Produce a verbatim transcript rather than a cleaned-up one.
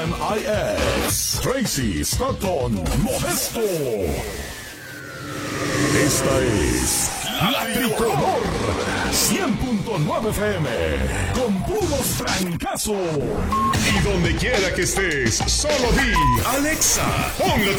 N I X, Tracy Stockton Modesto. Esta es La Tricolor cien punto nueve F M, con puros trancazos. Y donde quiera que estés, solo di Alexa, pon la